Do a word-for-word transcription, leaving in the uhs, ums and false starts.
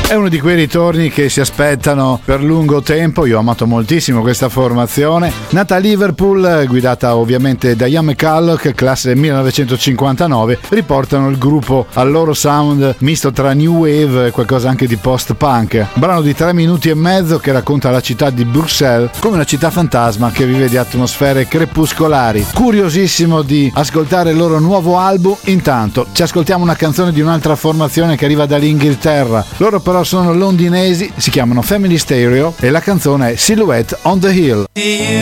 È uno di quei ritorni che si aspettano per lungo tempo. Io ho amato moltissimo questa formazione, nata a Liverpool, guidata ovviamente da Ian McCulloch, classe millenovecentocinquantanove. Riportano il gruppo al loro sound misto tra new wave e qualcosa anche di post-punk. Brano di tre minuti e mezzo che racconta la città di Bruxelles come una città fantasma che vive di atmosfere crepuscolari. Curiosissimo di ascoltare il loro nuovo album. Intanto ci ascoltiamo una canzone di un'altra formazione che arriva dall'Inghilterra. Loro però sono londinesi, si chiamano Family Stereo e la canzone è Silhouette on the Hill.